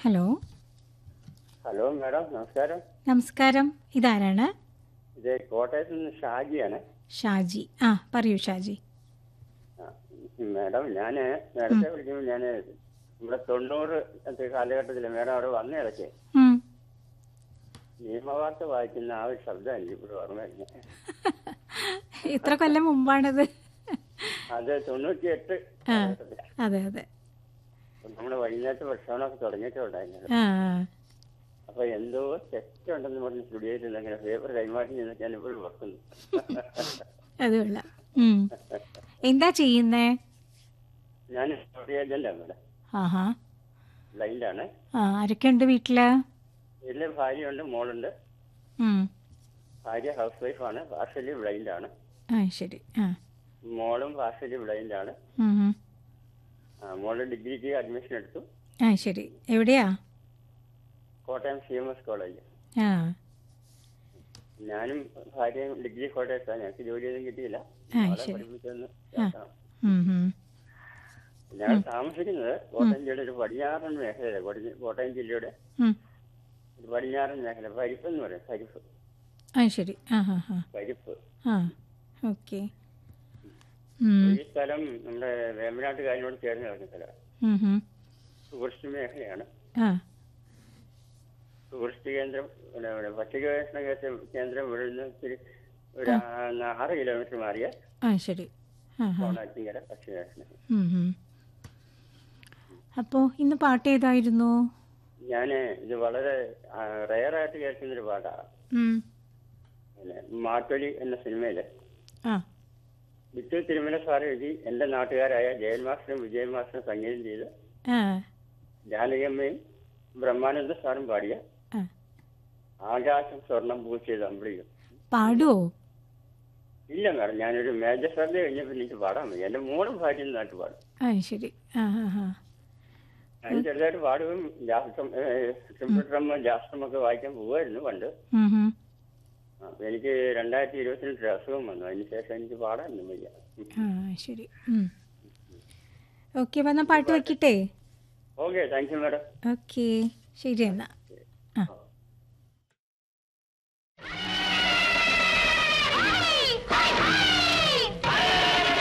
Hello. Hello madam, നമസ്കാരം. നമസ്കാരം. ഇതാരാണ്? ഇത് കോട്ടയത്ത് നിന്ന് ഷാജിയാണ്. ഷാജി. ആ, പറയൂ ഷാജി. ആ, മാഡം നേരത്തെ വിളിക്കുമ്പോൾ നമ്മുടെ 90 കാലഘട്ടത്തിൽ മാഡം അവിടെ വന്ന ഇടയ്ക്ക് ഉം. നിയമവാർത്ത വായിക്കുന്ന ആ ഒരു ശബ്ദം എനിക്ക് ഇവിടെ ഓർമ്മ വരുന്നത്. എത്ര കൊല്ലം മുമ്പാണത്? അത് 98 ആ, കാലഘട്ടത്തിലാണ്. അതെ അതെ. നമ്മുടെ വൈകുന്നേരത്തെ പ്രക്ഷേപണമൊക്കെ തുടങ്ങിയിട്ടുണ്ടായിരുന്നത്. ആ, അപ്പൊ എന്തോ തെറ്റുണ്ടെന്ന് പറഞ്ഞ് സ്റ്റുഡിയോയിൽ അങ്ങനെ പേപ്പർ കൈമാറി എന്നൊക്കെ ഞാൻ ഇപ്പോഴും ഓർക്കുന്നു. അത് കൊള്ളാം. എന്താ ചെയ്യുന്നേ? ഞാൻ ഏജന്റാണ് മാഡം. ആഹാ. ബ്ലൈൻഡാണ്. ആരൊക്കെ ഉണ്ട് വീട്ടില്? വീട്ടില് ഭാര്യയുണ്ട്, മോളുണ്ട്. ഉം. ഭാര്യ ഹൗസ് വൈഫാണ്, പാർഷ്യലി ബ്ലൈൻഡാണ്. ആ, ശരി. ആ. മോളും പാർഷ്യലി ബ്ലൈൻഡാണ്. ഉം, ഉം. മോള് ഡിഗ്രിക്ക് അഡ്മിഷൻ എടുത്തു. ആ, ശരി. എവിടെയാ? Kottayam CMS college. ആ. ഞാനും ഭാര്യയും ഡിഗ്രി കോട്ടയത്താണ്. ഞങ്ങൾക്ക് ജോലിയൊന്നും കിട്ടിയില്ല. ആ, മോളെ ശരി. പഠിപ്പിച്ചൊന്ന് ആ. ചേർക്കണം. ഉം, ഉം. ഞങ്ങൾ താമസിക്കുന്നത് കോട്ടയം ജില്ലയുടെ ഒരു പടിഞ്ഞാറൻ മേഖലയിലാണ്. കോട്ടയം ജില്ലയുടെ ഉം. ഒരു പടിഞ്ഞാറൻ മേഖല, പരിപ്പ് എന്ന് പറയും. പരിപ്പ്. ആ, ശരി. ആ, ആ, ആ. പരിപ്പ്. ആ, ഓക്കെ. ഈ സ്ഥലം നമ്മുടെ വേമ്പനാട്ടുകാരിനോട് ചേർന്ന് കിടക്കുന്ന സ്ഥലമാണ്. ടൂറിസ്റ്റ് മേഖലയാണ്. ആ. ടൂറിസ്റ്റ് കേന്ദ്രം, ഭക്ഷ്യ ഗവേഷണ കേന്ദ്രം ഇവിടെ നിന്ന് ഇത്തിരി ഒരു 6 കിലോമീറ്റർ മാറിയ ആ, ശരി. ആ, ആ. കോണാറ്റിങ്കര ഭക്ഷ്യ ഗവേഷണ. അപ്പോൾ ഇന്ന് പാട്ട് ഏതായിരുന്നു? ഇത് വളരെ റെയറായിട്ട് കേൾക്കുന്നൊരു പാട്ടാണ്. മാറ്റൊലി എന്ന സിനിമയില് ആ. വിറ്റു തിരുമല സാർ എഴുതി എന്റെ നാട്ടുകാരായ ജയൻ മാസ്റ്ററും വിജയൻ മാസ്റ്ററും സംഗീതം ചെയ്ത് ആ. ജാനകിയമ്മയും ബ്രഹ്മാനന്ദ സാറും പാടിയ ആ. ആകാശം സ്വർണം പൂച്ചത് അമ്പിളിയും. പാടുവോ? ഇല്ല മാഡം, ഞാനൊരു മേജർ സർവേ കഴിഞ്ഞപ്പോൾ എനിക്ക് പാടാൻ മതി. എന്റെ മോളും ഭാര്യ നാട്ടിൽ പാടും. ആ, ശരി. ആ, ആ, ആ. ഞാൻ ചെറുതായിട്ട് പാടുകയും ജാസ്ത്രമൊക്കെ വായിക്കാൻ പോകുമായിരുന്നു പണ്ട്. അപ്പൊ എനിക്ക് 2022 അസുഖം വന്നു. അതിനുശേഷം എനിക്ക് പാടാനൊന്നും വയ്യ. ആ, ശരി. ഓക്കെ, വന്നാൽ പാട്ട് വയ്ക്കട്ടെ? Okay, thank you madam. Okay, ശരി എന്നാ. ആ.